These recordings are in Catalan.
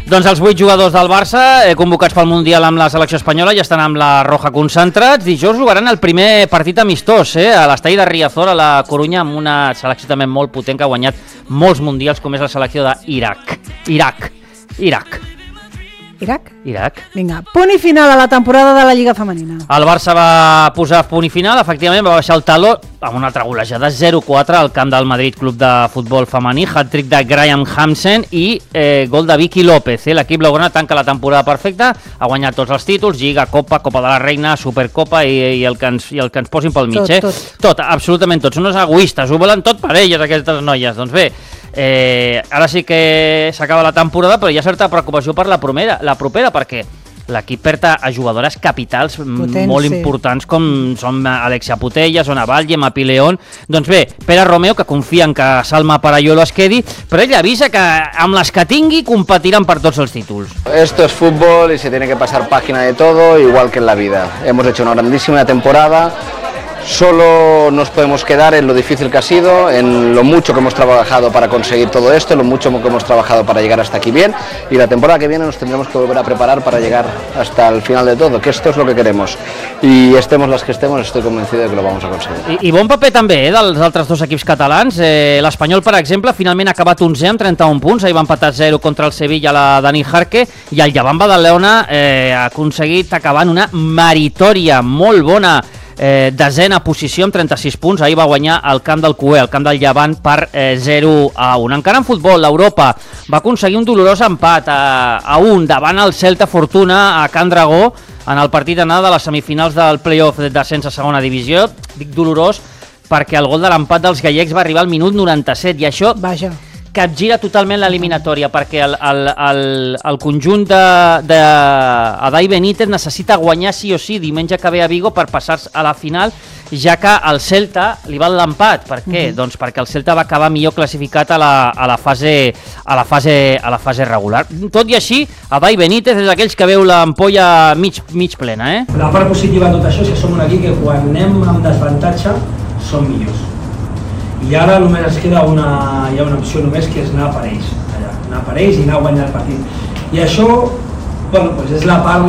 Doncs els 8 jugadors del Barça, convocats pel Mundial amb la selecció espanyola, ja estan amb la Roja concentrats. Dijous jugaran el primer partit amistós a l'estadi de Riazor, a la Corunya, amb una selecció també molt potent que ha guanyat molts mundials, com és la selecció d'Iraq. Iraq. Vinga, punt i final a la temporada de la Lliga Femenina. El Barça va posar punt i final, efectivament va baixar el taló amb una altra golejada 0-4 al camp del Madrid Club de Futbol Femení, hat-trick de Graham Hansen i gol de Vicky López. L'equip blaugrana tanca la temporada perfecta, ha guanyat tots els títols, Lliga, Copa de la Reina, Supercopa i el que ens posin pel mig. Tot, absolutament tot. Són uns egoistes, ho volen tot per elles, aquestes noies. Doncs bé, ara sí que s'acaba la temporada, però hi ha certa preocupació per la propera, perquè l'equip perd a jugadores capitals molt importants, com són Alexia Putellas, Ona Batlle, Mapi León. Doncs bé, Pere Romeo, que confia en que Salma Parayolo es quedi, però ell avisa que amb les que tingui competiran per tots els títols. Esto es fútbol y se tiene que pasar página de todo, igual que en la vida. Hemos hecho una grandísima temporada. Solo nos podemos quedar en lo difícil que ha sido, en lo mucho que hemos trabajado para conseguir todo esto, lo mucho que hemos trabajado para llegar hasta aquí bien, y la temporada que viene nos tendremos que volver a preparar para llegar hasta el final de todo, que esto es lo que queremos. Y estemos las que estemos, estoy convencido de que lo vamos a conseguir. I bon paper també dels altres dos equips catalans. L'Espanyol, per exemple, finalment ha acabat 11è amb 31 punts, ahir va empatar 0 contra el Sevilla, la Dani Jarque, i el Llevant Badalona ha aconseguit acabar en una meritòria molt bona desena posició amb 36 punts. Ahir va guanyar el camp del Cué, el camp del Llevant, per 0-1. Encara en futbol, l'Europa va aconseguir un dolorós empat a 1 davant el Celta Fortuna a Can Dragó en el partit d'anada de les semifinals del play-off de descens a segona divisió. Dic dolorós perquè el gol de l'empat dels gallecs va arribar al minut 97 i això capgira totalment l'eliminatòria, perquè el conjunt d'Adai Benítez necessita guanyar sí o sí diumenge que ve a Vigo per passar a la final, ja que al Celta li val l'empat. Per què? Doncs perquè el Celta va acabar millor classificat a la fase regular. Tot i així, Adai Benítez és d'aquells que veu l'ampolla mig plena. La part positiva de tot això és que som un equip que quan anem amb desavantatge som millors. I ara només es queda hi ha una opció només, que és anar per ells, anar per ells i anar a guanyar el partit. I això és la part,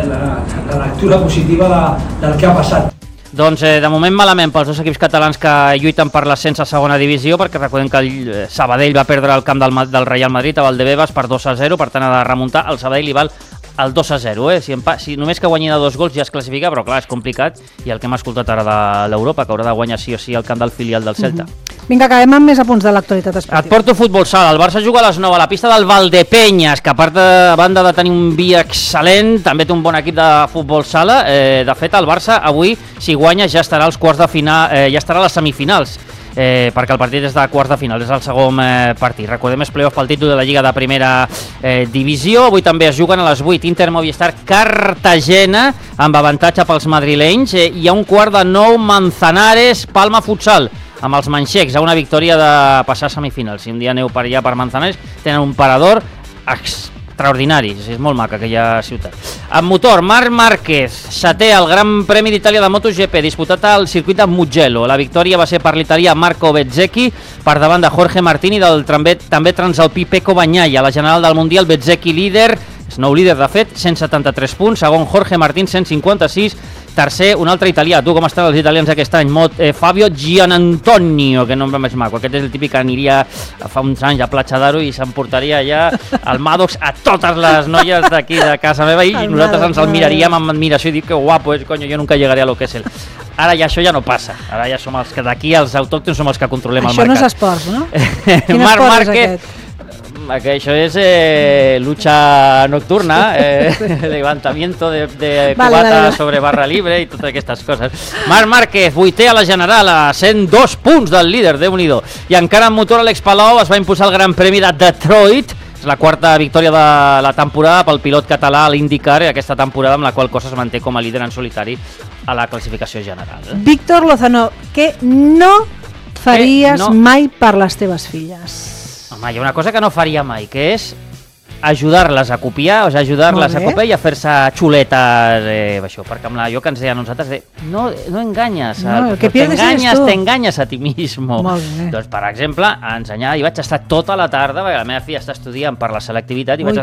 la lectura positiva del que ha passat. Doncs de moment malament pels dos equips catalans que lluiten per l'ascens a segona divisió, perquè recordem que el Sabadell va perdre el camp del Real Madrid a Valdebebas per 2-0, per tant ha de remuntar. El Sabadell li val el 2-0, si només que guanyi de 2 gols ja es classifica, però clar, és complicat, i el que hem escoltat ara de l'Europa, que haurà de guanyar sí o sí el camp del filial del Celta. Vinga, acabem amb més apunts de l'actualitat esportiva. Et porto futbol sala. El Barça juga a les 9 a la pista del Valdepeñas, que a part de banda de tenir un vi excel·lent, també té un bon equip de futbol sala. De fet, el Barça avui, si guanya, ja estarà als quarts de final, ja estarà a les semifinals, perquè el partit és de quarts de final, és el segon partit. Recordem, és play-off pel títol de la Lliga de Primera Divisió. Avui també es juguen a les 8 Inter Movistar Cartagena, amb avantatge pels madrilenys. Hi ha un quart de 9 Manzanares Palma Futsal, amb els manxecs, a una victòria de passar a semifinals. Si un dia aneu per allà per Manzanares, tenen un parador extraordinari, és molt maca aquella ciutat. En motor, Marc Márquez setè al Gran Premi d'Itàlia de MotoGP, disputat al circuit de Mugello. La victòria va ser per l'italià Marco Bezzecchi, per davant de Jorge Martini, del també transalpí Pecco Bagnaia. La general del Mundial, Bezzecchi líder, és nou líder de fet, 173 punts, segon Jorge Martín, 156, tercer un altre italià. Tu, com estan els italians aquest any? Fabio Gianantonio, que nombre més maco. Aquest és el típic que aniria fa uns anys a Platja d'Aro i s'emportaria allà al Maddox a totes les noies d'aquí de casa meva, i nosaltres ens el miraríem amb admiració i dir que guapo és, coño, jo nunca llegaré a lo que és él. Ara ja això ja no passa. Ara ja som els que d'aquí, els autòctons, som els que controlem el mercat. Això no és esports, no? Quin Marc esport Márquez, és aquest? Això és lucha nocturna, levantamiento de cubata sobre barra libre i totes aquestes coses. Marc Márquez, 8è a la general, a 102 punts del líder, Déu-n'hi-do. I encara en motor, Alex Palou es va imposar el Gran Premi de Detroit. És la quarta victòria de la temporada pel pilot català a l'IndyCar, aquesta temporada amb la qual cosa es manté com a líder en solitari a la classificació general. Víctor Lozano, què no faries mai per les teves filles? Home, hi ha una cosa que no faria mai, que és ajudar-les a copiar, o sigui, ajudar-les a copiar i a fer-se xuletes, això, perquè amb jo que ens deia a nosaltres, no enganyes, t'enganyes a ti mismo. Doncs, per exemple, a ensenyar, i vaig estar tota la tarda, perquè la meva filla està estudiant per la selectivitat, i vaig